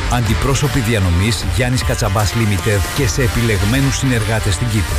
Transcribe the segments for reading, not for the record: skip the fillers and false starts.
Αντιπρόσωποι διανομής Γιάννης Κατσαμπάς Limited και σε επιλεγμένους συνεργάτες στην Κύπρο.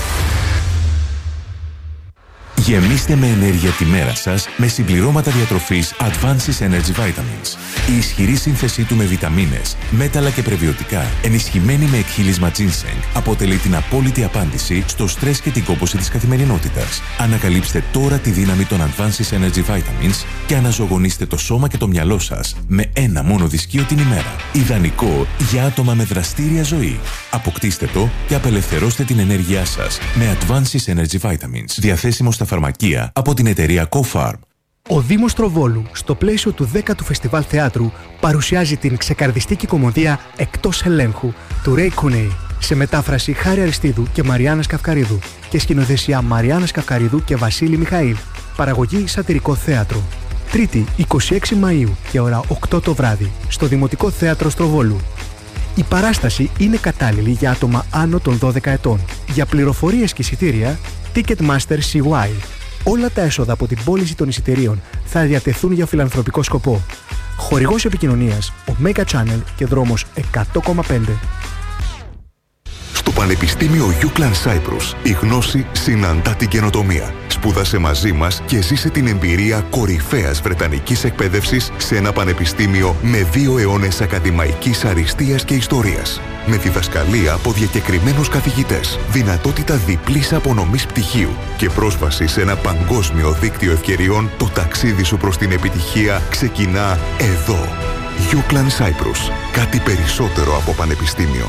Γεμίστε με ενέργεια τη μέρα σας με συμπληρώματα διατροφής Advances Energy Vitamins. Η ισχυρή σύνθεσή του με βιταμίνες, μέταλλα και πρεβιωτικά, ενισχυμένη με εκχύλισμα ginseng, αποτελεί την απόλυτη απάντηση στο στρες και την κόπωση της καθημερινότητας. Ανακαλύψτε τώρα τη δύναμη των Advances Energy Vitamins και αναζωογονήστε το σώμα και το μυαλό σας με ένα μόνο δισκείο την ημέρα. Ιδανικό για άτομα με δραστήρια ζωή. Αποκτήστε το και απελευθερώστε την ενέργειά σας με Advances Energy Vitamins. Διαθέσιμο στα φαρμακεία από την εταιρεία CoFarm. Ο Δήμος Τροβόλου, στο πλαίσιο του 10ου Φεστιβάλ Θεάτρου, παρουσιάζει την ξεκαρδιστική κομμωδία «Εκτός ελέγχου» του Ρέι Κουνέι, σε μετάφραση Χάρη Αριστίδου και Μαριάννας Καυκαρίδου και σκηνοθεσία Μαριάννας Καυκαρίδου και Βασίλη Μιχαήλ. Παραγωγή Σατυρικό Θέατρο. Τρίτη, 26 Μαΐου και ώρα 8 το βράδυ, στο Δημοτικό Θέατρο Στροβόλου. Η παράσταση είναι κατάλληλη για άτομα άνω των 12 ετών. Για πληροφορίες και εισιτήρια, Ticketmaster CY. Όλα τα έσοδα από την πώληση των εισιτηρίων θα διατεθούν για φιλανθρωπικό σκοπό. Χορηγός επικοινωνίας, Omega Channel και δρόμος 100,5. Στο Πανεπιστήμιο UCLan Cyprus, η γνώση συναντά την καινοτομία. Σπούδασε μαζί μας και ζήσε την εμπειρία κορυφαίας βρετανικής εκπαίδευσης σε ένα πανεπιστήμιο με 2 αιώνες ακαδημαϊκής αριστείας και ιστορίας. Με διδασκαλία από διακεκριμένους καθηγητές, δυνατότητα διπλής απονομής πτυχίου και πρόσβαση σε ένα παγκόσμιο δίκτυο ευκαιριών, το ταξίδι σου προς την επιτυχία ξεκινά εδώ. UCLan Cyprus. Κάτι περισσότερο από πανεπιστήμιο.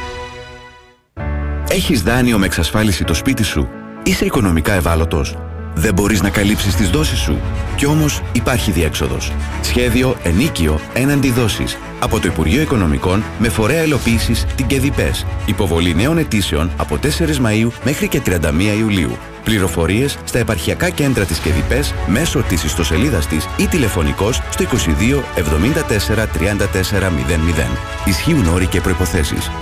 Έχεις δάνειο με εξασφάλιση το σπίτι σου? Είσαι οικονομικά ευάλωτος? Δεν μπορείς να καλύψεις τις δόσεις σου? Κι όμως υπάρχει διέξοδος. Σχέδιο ενίκιο έναντι δόσης. Από το Υπουργείο Οικονομικών με φορέα υλοποίησης την ΚΕΔΙΠΕΣ. Υποβολή νέων αιτήσεων από 4 Μαΐου μέχρι και 31 Ιουλίου. Πληροφορίες στα επαρχιακά κέντρα της ΚΕΔΙΠΕΣ μέσω της ιστοσελίδας της ή τηλεφωνικός στο 22 74 34 00. Ισχύουν όροι και προϋποθέσεις.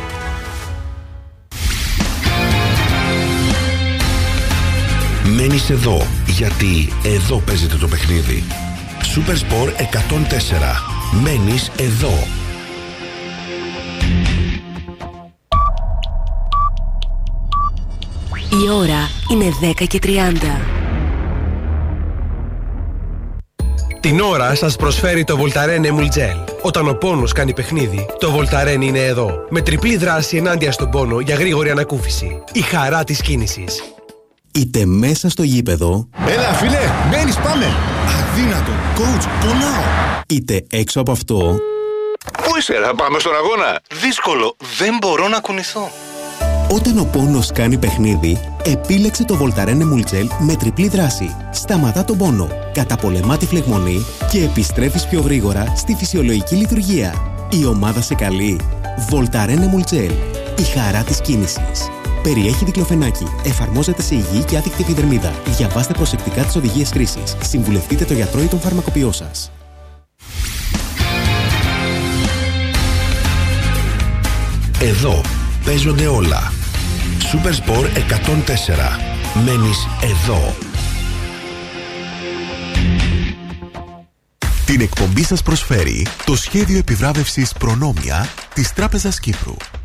Μένεις εδώ, γιατί εδώ παίζεται το παιχνίδι. Super Sport 104. Μένεις εδώ. Η ώρα είναι 10:30. Την ώρα σας προσφέρει το Voltaren Emul Gel. Όταν ο πόνος κάνει παιχνίδι, το Voltaren είναι εδώ. Με τριπλή δράση ενάντια στον πόνο για γρήγορη ανακούφιση. Η χαρά της κίνησης. Είτε μέσα στο γήπεδο. Έλα φίλε, μένεις, πάμε. Αδύνατο, coach, πονάω. Είτε έξω από αυτό. Πού είσαι, θα πάμε στον αγώνα. Δύσκολο, δεν μπορώ να κουνηθώ. Όταν ο πόνος κάνει παιχνίδι, επίλεξε το Voltaren Emul Gel με τριπλή δράση. Σταματά τον πόνο, καταπολεμά τη φλεγμονή και επιστρέφεις πιο γρήγορα στη φυσιολογική λειτουργία. Η ομάδα σε καλεί. Voltaren Emul Gel. Η χαρά της κίνησης. Περιέχει δικλοφενάκι. Εφαρμόζεται σε υγιή και άδικτη επιδερμίδα. Διαβάστε προσεκτικά τις οδηγίες χρήσης. Συμβουλευτείτε το γιατρό ή τον φαρμακοποιό σας. Εδώ παίζονται όλα. Super Sport 104. Μένεις εδώ. Την εκπομπή σας προσφέρει το σχέδιο επιβράβευσης Προνόμια της Τράπεζας Κύπρου.